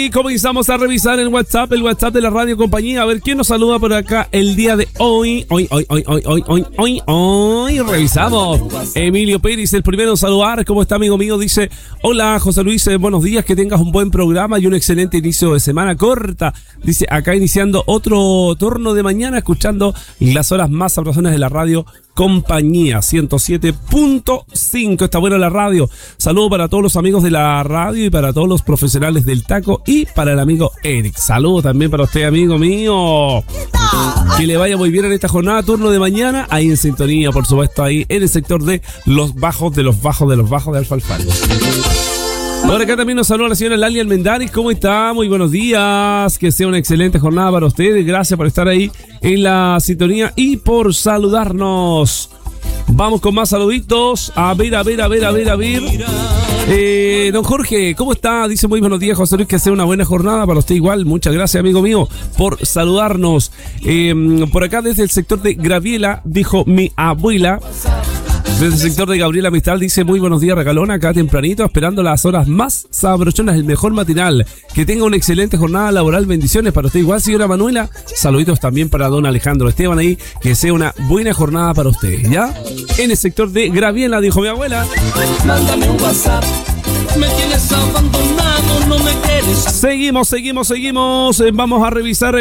Y comenzamos a revisar el WhatsApp de la radio compañía. A ver quién nos saluda por acá el día de hoy. Hoy revisamos. Emilio Pérez, el primero en saludar. ¿Cómo está, amigo mío? Dice: hola, José Luis, buenos días, que tengas un buen programa y un excelente inicio de semana corta. Dice, acá iniciando otro turno de mañana, escuchando las horas más sabrosas de la radio compañía 107.5. Está buena la radio. Saludo para todos los amigos de la radio y para todos los profesionales del taco y para el amigo Eric. Saludo también para usted, amigo mío. Que le vaya muy bien en esta jornada, turno de mañana, ahí en sintonía, por supuesto, ahí en el sector de los bajos de Alfalfa. Por acá también nos saluda la señora Lali Almendares. ¿Cómo está? Muy buenos días. Que sea una excelente jornada para ustedes. Gracias por estar ahí en la sintonía y por saludarnos. Vamos con más saluditos. A ver. Don Jorge, ¿cómo está? Dice: muy buenos días, José Luis, que sea una buena jornada para usted igual. Muchas gracias, amigo mío, por saludarnos. Por acá desde el sector de Graviela, dijo mi abuela. Desde el sector de Gabriela Mistral dice: muy buenos días, regalona, acá tempranito, esperando las horas más sabrochonas, el mejor matinal. Que tenga una excelente jornada laboral, bendiciones para usted igual, señora Manuela. Saluditos también para don Alejandro Esteban ahí, que sea una buena jornada para usted, ¿ya? En el sector de Graviela, dijo mi abuela. Mándame un WhatsApp, me tienes abandonado, no me quieres. Seguimos. Vamos a revisar.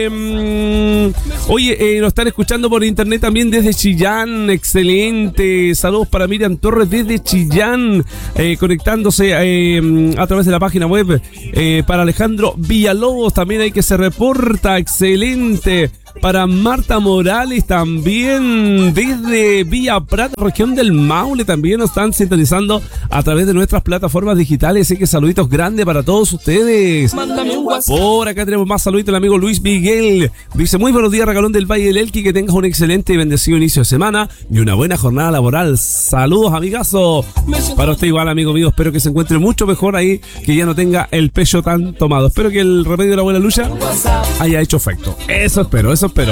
Oye, nos están escuchando por internet también desde Chillán. Excelente. Saludos para Miriam Torres desde Chillán, conectándose a través de la página web. Para Alejandro Villalobos también hay que se reporta. Excelente. Para Marta Morales también desde Villa Prata, región del Maule, también nos están sintonizando a través de nuestras plataformas digitales. Así que saluditos grandes para todos ustedes. Mándame un WhatsApp. Por acá tenemos más saluditos. El amigo Luis Miguel dice: muy buenos días, regalón del Valle del Elqui, que tengas un excelente y bendecido inicio de semana y una buena jornada laboral. Saludos, amigazo. Para usted igual, amigo mío, espero que se encuentre mucho mejor ahí, que ya no tenga el pecho tan tomado. Espero que el remedio de la abuela Lucha haya hecho efecto. Eso espero.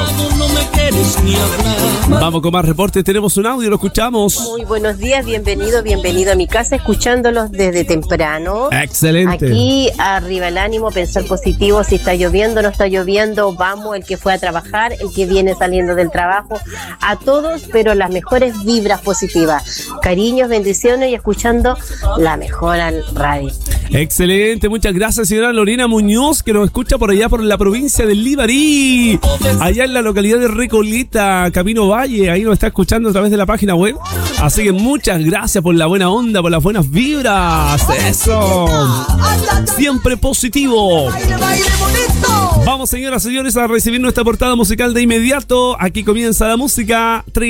Vamos con más reportes. Tenemos un audio, lo escuchamos. Muy buenos días, bienvenido a mi casa, escuchándolos desde temprano. Excelente. Aquí arriba el ánimo, pensar positivo. Si está lloviendo, no está lloviendo, vamos, el que fue a trabajar, el que viene saliendo del trabajo, a todos, pero las mejores vibras positivas. Cariños, bendiciones y escuchando la mejor radio. Excelente, muchas gracias, señora Lorena Muñoz, que nos escucha por allá por la provincia del Libarí, allá en la localidad de Recoleta, Camino Valle. Ahí nos está escuchando a través de la página web. Así que muchas gracias por la buena onda, por las buenas vibras. Eso, siempre positivo. Vamos, señoras y señores, a recibir nuestra portada musical de inmediato. Aquí comienza la música.